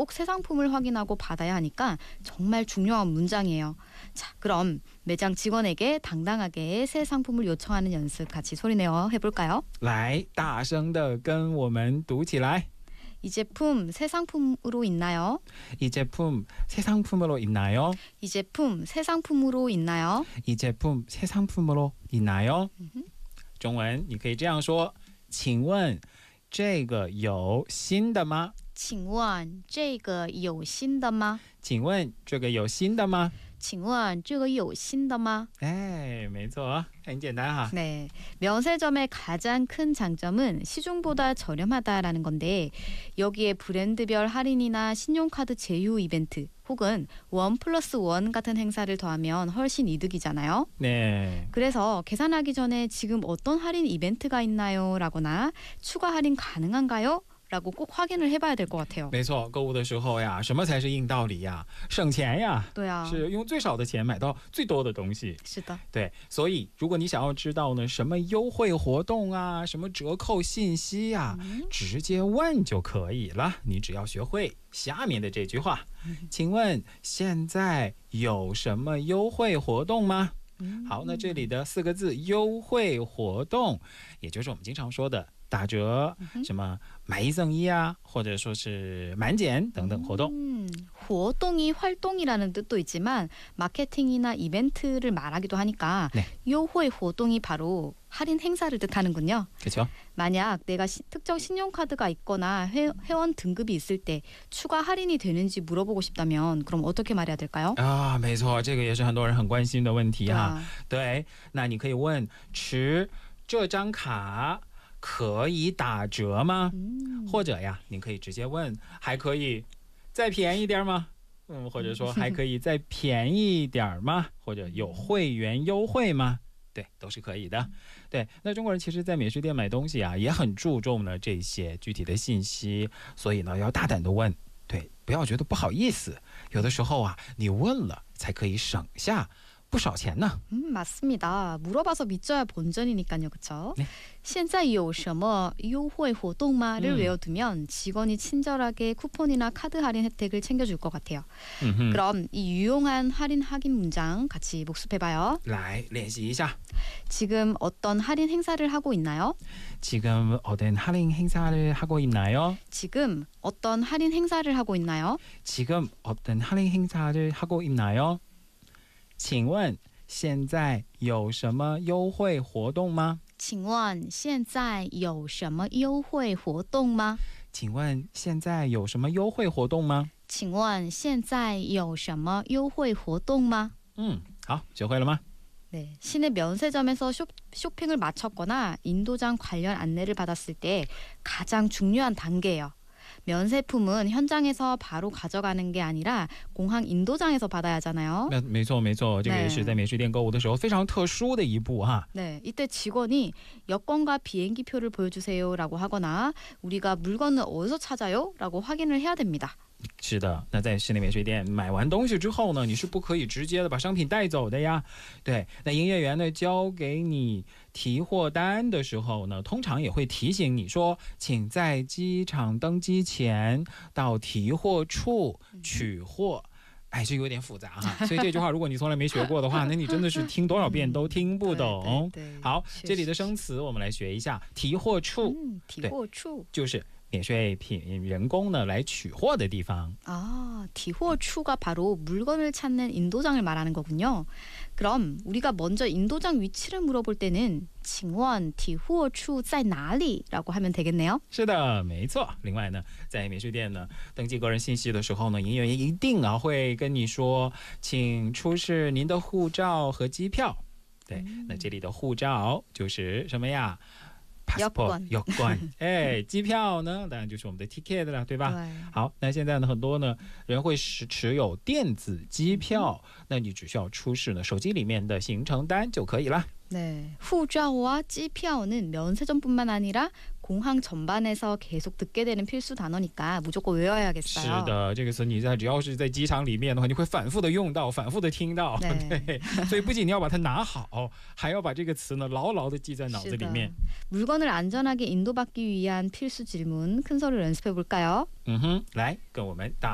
꼭 새 상품을 확인하고 받아야 하니까 정말 중요한 문장이에요. 자, 그럼 매장 직원에게 당당하게 새 상품을 요청하는 연습 같이 소리내어 해볼까요? 来，大声的跟我们读起来。 이 제품 새 상품으로 있나요? 이 제품 새 상품으로 있나요? 이 제품 새 상품으로 있나요? 이 제품 새 상품으로 있나요? 中文你可以这样说，请问这个有新的吗？ 请问这个有新的吗？ 请问这个有新的吗？ 请问这个有新的吗？ 哎，没错，很简单哈。 네, 면세점의 가장 큰 장점은 시중보다 저렴하다라는 건데 여기에 브랜드별 할인이나 신용카드 제휴 이벤트 혹은 1+1 같은 행사를 더하면 훨씬 이득이잖아요. 네， 그래서 계산하기 전에 지금 어떤 할인 이벤트가 있나요? 라거나 추가 할인 가능한가요? 라고 꼭 확인을 해봐야 될 것 같아요. 没错，购物的时候呀，什么才是硬道理呀？省钱呀， 对啊， 是用最少的钱买到最多的东西。 是的。 对，所以如果你想要知道呢，什么优惠活动啊，什么折扣信息呀，直接问就可以了。你只要学会下面的这句话，请问现在有什么优惠活动吗？好，那这里的4个字优惠活动，也就是我们经常说的打折，什么买一赠一啊，或者说是满减等等活动。 活动이 활동이라는 뜻도 있지만 마케팅이나 이벤트를 말하기도 하니까 네. 优惠 活动이 바로 할인 행사를 뜻하는군요. 그렇죠? 만약 내가 특정 신용카드가 있거나 회원 등급이 있을 때 추가 할인이 되는지 물어보고 싶다면 그럼 어떻게 말해야 될까요? 啊，没错，这个也是很多人很关心的问题哈。 아, 对，那你可以问持这张卡可以打折吗？或者呀，你可以直接问还可以再便宜点吗？或者说还可以再便宜一点吗？或者有会员优惠吗？对，都是可以的。对，那中国人其实在美食店买东西啊，也很注重呢这些具体的信息，所以呢要大胆的问，对，不要觉得不好意思。有的时候啊，你问了才可以省下不少钱呢。 맞습니다. 물어봐서 믿져야 본전이니까요. 그렇죠? 네. 现在有什么优惠活动吗? 를 외워두면 직원이 친절하게 쿠폰이나 카드 할인 혜택을 챙겨줄 것 같아요. 그럼 이 유용한 할인 확인 문장 같이 복습해봐요. 来练习一下。 지금 어떤 할인 행사를 하고 있나요? 지금 어떤 할인 행사를 하고 있나요? 지금 어떤 할인 행사를 하고 있나요? 지금 어떤 할인 행사를 하고 있나요? 请问现在有什么优惠活动吗？ 请问现在有什么优惠活动吗？ 请问现在有什么优惠活动吗？ 请问现在有什么优惠活动吗？ 好，学会了吗？ 네, 시내 면세점에서 쇼핑을 마쳤거나 인도장 관련 안내를 받았을 때 가장 중요한 단계예요. 면세품은 현장에서 바로 가져가는 게 아니라 공항 인도장에서 받아야 하잖아요. 没错没错，这个也是在美食店购物的时候非常特殊的一步哈。 네, 이때 직원이 여권과 비행기표를 보여주세요라고 하거나 우리가 물건을 어디서 찾아요?라고 확인을 해야 됩니다. 是的，那在室内免税店买完东西之后呢，你是不可以直接的把商品带走的呀。对，那营业员呢交给你提货单的时候呢，通常也会提醒你说，请在机场登机前到提货处取货。 哎，这有点复杂哈，所以这句话如果你从来没学过的话，那你真的是听多少遍都听不懂。好，这里的生词我们来学一下，提货处， 提货处就是免税品人工呢来取货的地方。 아,提货处가 바로 물건을 찾는 인도장을 말하는 거군요. 그럼 우리가 먼저 인도장 위치를 물어볼 때는 请问提货处在哪里? 라고 하면 되겠네요. 是的，没错。另外呢，在免税店呢登记个人信息的时候呢，营业员一定会跟你说，请出示您的护照和机票。对，那这里的护照就是什么呀？ passport 有关，哎，机票呢，当然就是我们的 ticket 了，对吧？ 对。 好，那现在呢，很多呢人会持有电子机票，那你只需要出示呢手机里面的行程单就可以了。 네, 후자와 찌피아오는 면세점뿐만 아니라 공항 전반에서 계속 듣게 되는 필수 단어니까 무조건 외워야겠어요. 是的，这个词你只要是在机场里面的话，你会反复的用到，反复的听到。对，所以不仅你要把它拿好，还要把这个词呢牢牢的记在脑子里面。 물건을 안전하게 인도받기 위한 필수 질문 큰 소리로 연습해 볼까요? 来跟我们大